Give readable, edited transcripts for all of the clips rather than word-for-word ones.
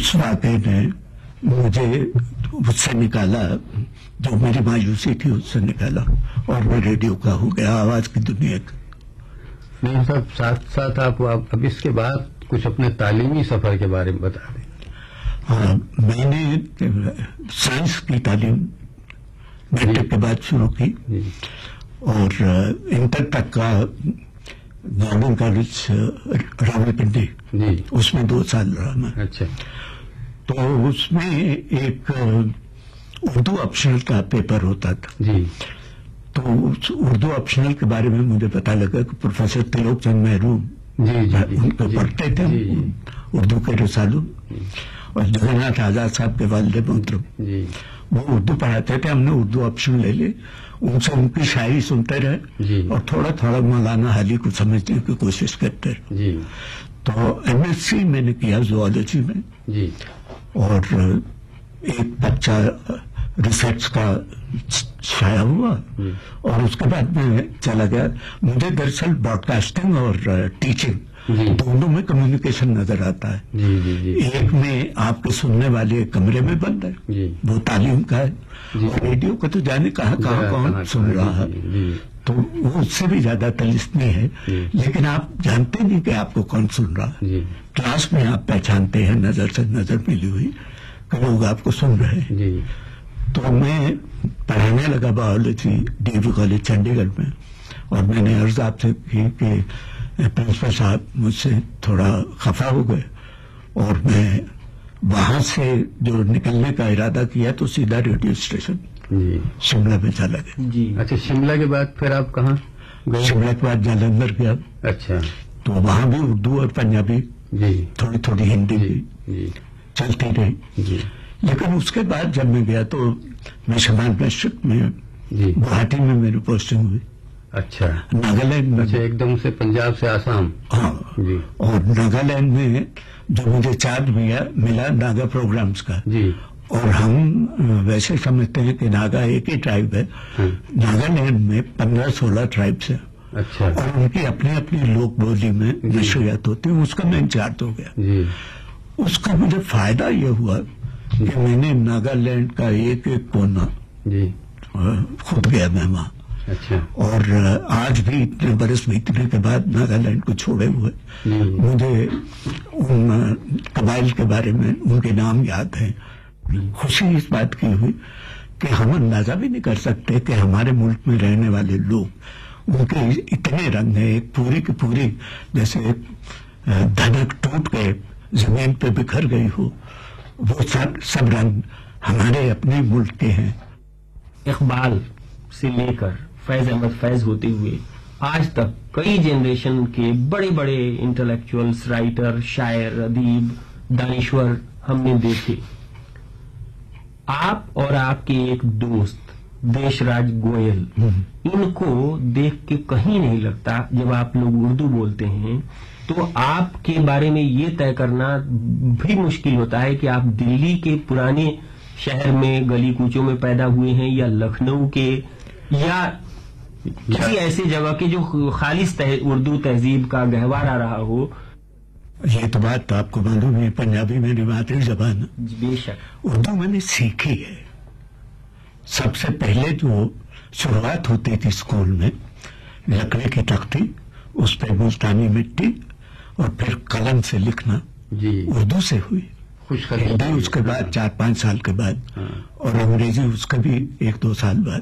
उस वाक़े ने मुझे उससे निकाला, जो मेरी मायूसी थी उससे निकाला, और मैं रेडियो का हो गया, आवाज की दुनिया का। नहीं साहब, साथ साथ आप अब इसके बाद कुछ अपने तालीमी सफर के बारे में बता दें। हाँ, मैंने साइंस की तालीम मैट्रिक के बाद शुरू की, और इंटर तक का गवर्नमेंट कॉलेज रावलपिंडी, उसमें 2 साल रहा मैं। अच्छा। तो उसमें एक उर्दू ऑप्शनल का पेपर होता था जी। तो उस उर्दू ऑप्शनल के बारे में मुझे पता लगा कि प्रोफेसर त्रिलोक चंद महरूम उनको पढ़ते थे उर्दू के रसालू, और जगन्नाथ आजाद साहब के वालिद मोहतरम वो उर्दू पढ़ाते थे। हमने उर्दू ऑप्शन ले ली, उनसे उनकी शायरी सुनते रहे और थोड़ा थोड़ा मौलाना हाली को समझने की कोशिश करते रहे। तो एमएससी मैंने किया जूलॉजी में, और एक बच्चा रिसर्च का छाया हुआ, और उसके बाद मैं चला गया। मुझे दरअसल ब्रॉडकास्टिंग और टीचिंग दोनों में कम्युनिकेशन नजर आता है। एक में आपके सुनने वाले कमरे में बंद है, वो तालीम का है, और रेडियो को तो जाने कहाँ कौन सुन रहा है, तो वो उससे भी ज्यादा तलिस्मी है। लेकिन आप जानते नहीं कि आपको कौन सुन रहा है। क्लास में आप पहचानते हैं नजर से नजर मिली हुई कि लोग आपको सुन रहे हैं। तो मैं पढ़ाने लगा बायोलॉजी डीवी कॉलेज चंडीगढ़ में, और मैंने अर्ज आपसे की कि प्रिंसिपल साहब मुझसे थोड़ा खफा हो गए, और मैं वहां से जो निकलने का इरादा किया तो सीधा रेडियो स्टेशन शिमला में चला गया। अच्छा, शिमला के बाद फिर आप कहाँ गए? शिमला के बाद जालंधर गया। अच्छा। तो वहां भी उर्दू और पंजाबी, थोड़ी थोड़ी हिंदी भी चलती रही। लेकिन उसके बाद जब मैं गया तो मैं शमाल मशरक में गुवाहाटी में मेरी पोस्टिंग हुई। अच्छा। नागालैंड में। अच्छा, एकदम से पंजाब से आसाम। हाँ। और नागालैंड में जो मुझे चार्ज मिला नागा प्रोग्राम्स का, और हम वैसे समझते हैं कि नागा एक ही ट्राइब है। नागालैंड में 15-16 ट्राइब्स हैं। अच्छा। और उनकी अपनी अपनी लोक बोली में नशरियात होती है। उसका मैं इंचार्ज हो गया। उसका मुझे फायदा यह हुआ कि मैंने नागालैंड का एक एक कोना खुद गया मैं वहां। अच्छा। और आज भी इतने बरस बीतने के बाद नागालैंड को छोड़े हुए मुझे उन कबाइल के बारे में उनके नाम याद हैं। खुशी इस बात की हुई कि हम अंदाजा भी नहीं कर सकते कि हमारे मुल्क में रहने वाले लोग, उनके इतने रंग हैं, एक पूरी की पूरी जैसे धनक टूट गए जमीन पे बिखर गई हो, वो सब रंग हमारे अपने मुल्क के हैं। इकबाल से लेकर फैज अहमद फैज होते हुए आज तक कई जनरेशन के बड़े बड़े इंटेलेक्चुअल्स, राइटर, शायर, अदीब, दानिश्वर हमने देखे। आप और आपके एक दोस्त देशराज गोयल, इनको देख के कहीं नहीं लगता जब आप लोग उर्दू बोलते हैं तो आपके बारे में ये तय करना भी मुश्किल होता है कि आप दिल्ली के पुराने शहर में गली कूचों में पैदा हुए हैं या लखनऊ के या किसी ऐसी जगह के जो खालिस उर्दू तहजीब का गहवारा रहा हो। ये तो बात आपको मालूम है, पंजाबी मेरी मातृ जबान है। बेशक। उर्दू मैंने सीखी है। सबसे पहले जो शुरुआत होती थी स्कूल में, लकड़ी की तख्ती, उस पर मुल्तानी मिट्टी, और फिर कलम से लिखना उर्दू से हुई। हिंदी उसके बाद 4-5 साल के बाद, और अंग्रेजी उसके भी 1-2 साल बाद।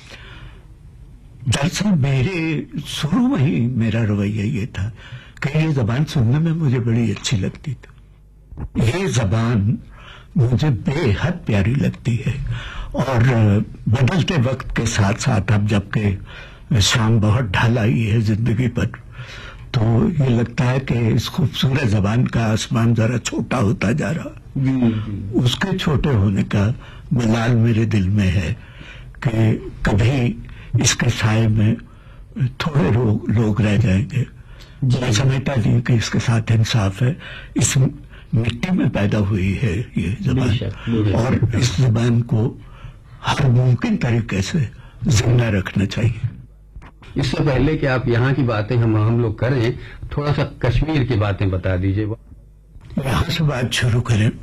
दरअसल मेरे शुरू में ही मेरा रवैया ये था कि ये जबान सुनने में मुझे बड़ी अच्छी लगती थी। ये जबान मुझे बेहद प्यारी लगती है, और बदलते वक्त के साथ साथ अब जबकि शाम बहुत ढल आई है जिंदगी पर, तो ये लगता है कि इस खूबसूरत जबान का आसमान जरा छोटा होता जा रहा। उसके छोटे होने का मलाल मेरे दिल में है कि कभी इसके साए में थोड़े लोग रह जाएंगे। मैं समझता नहीं कि इसके साथ इंसाफ है। इस मिट्टी में पैदा हुई है ये जबान, और इस जबान को हर मुमकिन तरीके से जिंदा रखना चाहिए। इससे पहले कि आप यहाँ की बातें हम लोग करें, थोड़ा सा कश्मीर की बातें बता दीजिए। यहाँ से बात शुरू करें